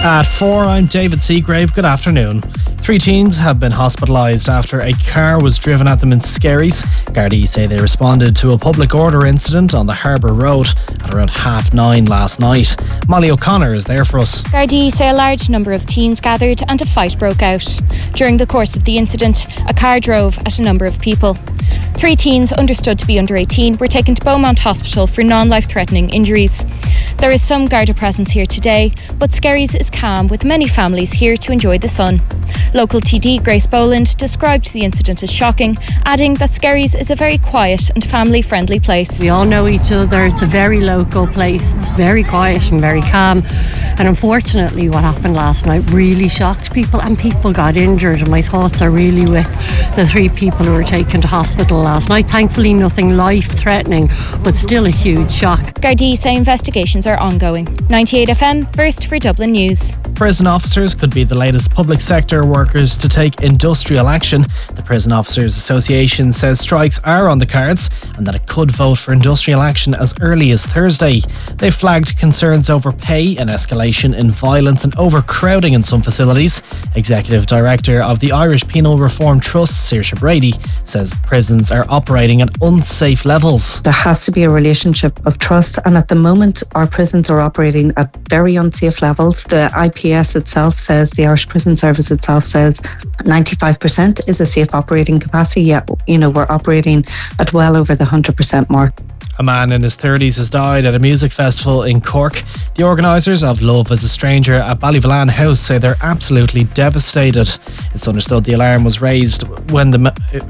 At 4, I'm David Seagrave. Good afternoon. 3 teens have been hospitalised after a car was driven at them in Skerries. Gardaí say they responded to a public order incident on the Harbour Road at around 9:30 last night. Molly O'Connor is there for us. Gardaí say a large number of teens gathered and a fight broke out. During the course of the incident, a car drove at a number of people. 3 teens, understood to be under 18, were taken to Beaumont Hospital for non-life-threatening injuries. There is some Garda presence here today, but Skerries is calm with many families here to enjoy the sun. Local TD Grace Boland described the incident as shocking, adding that Skerries is a very quiet and family-friendly place. We all know each other. It's a very local place. It's very quiet and very calm. And unfortunately, what happened last night really shocked people, and people got injured. And my thoughts are really with the 3 people who were taken to hospital last night. Thankfully, nothing life-threatening, but still a huge shock. Gardaí say investigations are ongoing. 98 FM, first for Dublin News. Prison officers could be the latest public sector workers to take industrial action. The Prison Officers Association says strikes are on the cards and that it could vote for industrial action as early as Thursday. They flagged concerns over pay and escalation in violence and overcrowding in some facilities. Executive Director of the Irish Penal Reform Trust, Saoirse Brady, says prisons are operating at unsafe levels. There has to be a relationship of trust, and at the moment our prisons are operating at very unsafe levels. The IPS itself says, the Irish Prison Service itself says 95% is a safe operating capacity, yet we're operating at well over the 100% mark. A man in his 30s has died at a music festival in Cork. The organisers of Love as a Stranger at Ballyvolane House say they're absolutely devastated. It's understood the alarm was raised when the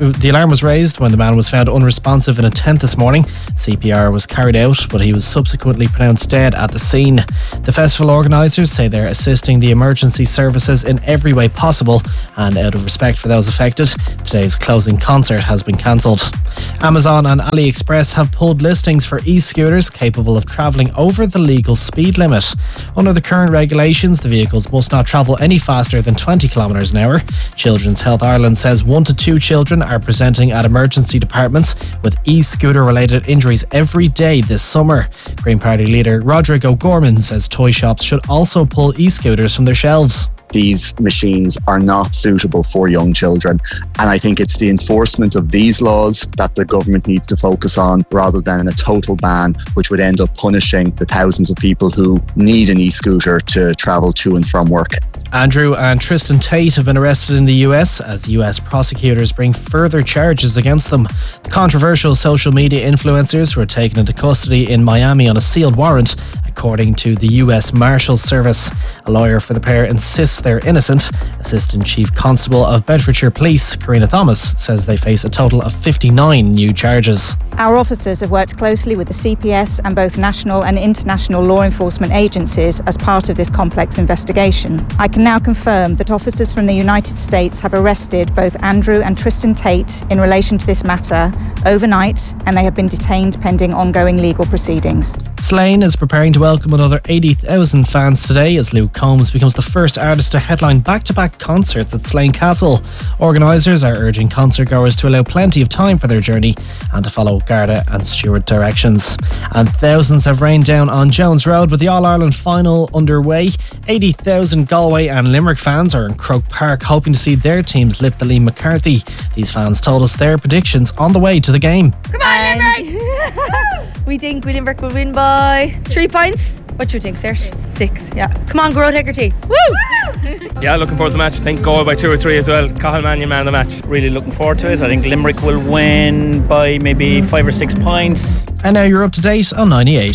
man was found unresponsive in a tent this morning. CPR was carried out, but he was subsequently pronounced dead at the scene. The festival organisers say they're assisting the emergency services in every way possible, and out of respect for those affected, today's closing concert has been cancelled. Amazon and AliExpress have pulled listings for e-scooters capable of travelling over the legal speed limit. Under the current regulations, the vehicles must not travel any faster than 20 km an hour. Children's Health Ireland says 1 to 2 children are presenting at emergency departments with e-scooter related injuries every day this summer. Green Party leader Roderick O'Gorman says toy shops should also pull e-scooters from their shelves. These machines are not suitable for young children, and I think it's the enforcement of these laws that the government needs to focus on rather than a total ban, which would end up punishing the thousands of people who need an e-scooter to travel to and from work. Andrew and Tristan Tate have been arrested in the US as US prosecutors bring further charges against them. The controversial social media influencers were taken into custody in Miami on a sealed warrant, according to the US Marshals Service. A lawyer for the pair insists they're innocent. Assistant Chief Constable of Bedfordshire Police, Karina Thomas, says they face a total of 59 new charges. Our officers have worked closely with the CPS and both national and international law enforcement agencies as part of this complex investigation. I can now confirm that officers from the United States have arrested both Andrew and Tristan Tate in relation to this matter overnight, and they have been detained pending ongoing legal proceedings. Slane is preparing to welcome another 80,000 fans today as Luke Combs becomes the first artist to headline back-to-back concerts at Slane Castle. Organisers are urging concertgoers to allow plenty of time for their journey and to follow Garda and Stewart directions. And thousands have rained down on Jones Road with the All-Ireland final underway. 80,000 Galway and Limerick fans are in Croke Park hoping to see their teams lift the Liam McCarthy. These fans told us their predictions on the way to the game. Come on, Limerick! We think Limerick will win by 3 points. What do you think, Serge? 6, yeah. Come on, Grode Hegarty. Woo! Yeah, looking forward to the match. I think Galway by 2 or 3 as well. Cathal Mannion man of the match. Really looking forward to it. I think Limerick will win by maybe 5 or 6 points. And now you're up to date on 98.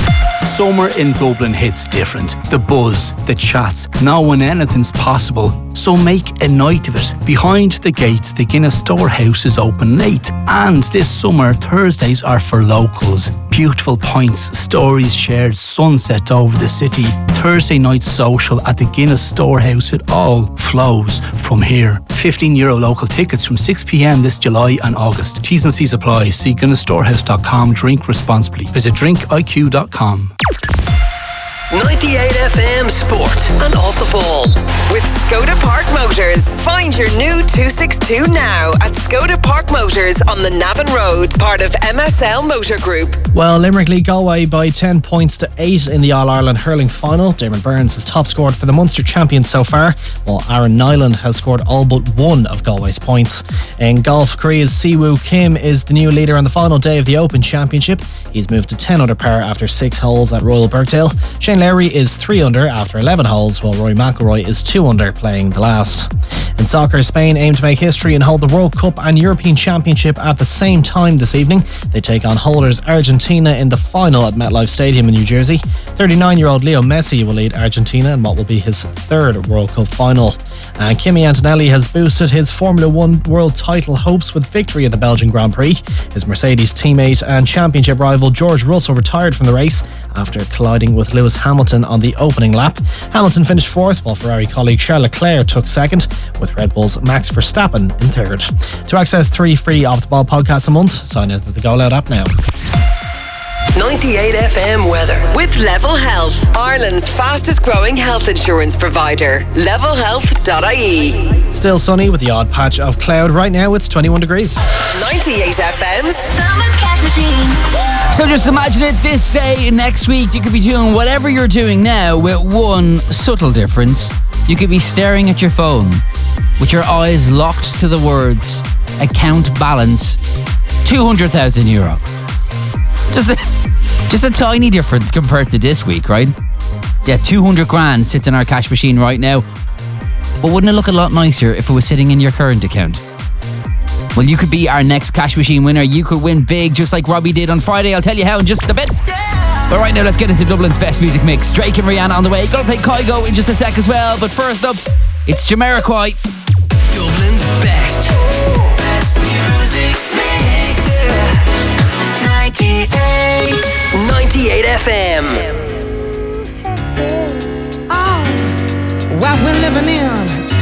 Summer in Dublin hits different. The buzz, the chats, now when anything's possible. So make a night of it. Behind the gates, the Guinness Storehouse is open late. And this summer, Thursdays are for locals. Beautiful pints, stories shared, sunset over the city. Thursday night social at the Guinness Storehouse. It all flows from here. €15 local tickets from 6 p.m. this July and August. T's and C's apply. See GuinnessStorehouse.com. Drink responsibly. Visit drinkiq.com. 98 FM Sport and Off the Ball. With Skoda Park Motors. Find your new 262 now at Skoda Park Motors on the Navan Road, part of MSL Motor Group. Well, Limerick lead Galway by 10 points to 8 in the All-Ireland hurling final. Dermot Burns has top scored for the Munster champions so far, while Aaron Nyland has scored all but one of Galway's points. In golf, Korea's Siwoo Kim is the new leader on the final day of the Open Championship. He's moved to 10 under par after 6 holes at Royal Birkdale. Shane Lowry is 3 under after 11 holes, while Rory McIlroy is 2 under playing the last. In soccer, Spain aim to make history and hold the World Cup and European Championship at the same time this evening. They take on holders Argentina in the final at MetLife Stadium in New Jersey. 39-year-old Leo Messi will lead Argentina in what will be his third World Cup final. And Kimi Antonelli has boosted his Formula 1 world title hopes with victory at the Belgian Grand Prix. His Mercedes teammate and championship rival George Russell retired from the race after colliding with Lewis Hamilton on the opening lap. Hamilton finished fourth, while Ferrari colleague Charles Leclerc took second, with Red Bull's Max Verstappen in third. To access 3 free Off the Ball podcasts a month, sign into the Go Loud app now. 98 FM weather with Level Health, Ireland's fastest growing health insurance provider. levelhealth.ie. Still sunny with the odd patch of cloud. Right now it's 21 degrees. 98 FM's Summer Cash Machine. So just imagine it this day next week. You could be doing whatever you're doing now with one subtle difference. You could be staring at your phone with your eyes locked to the words account balance €200,000. Just a tiny difference compared to this week, right? Yeah, 200 grand sits in our cash machine right now. But wouldn't it look a lot nicer if it was sitting in your current account? Well, you could be our next cash machine winner. You could win big, just like Robbie did on Friday. I'll tell you how in just a bit. But right now, let's get into Dublin's best music mix. Drake and Rihanna on the way. Gonna play Kygo in just a sec as well. But first up, it's Jamiroquai. Dublin's best music mix. 98 FM. Oh, what we're living in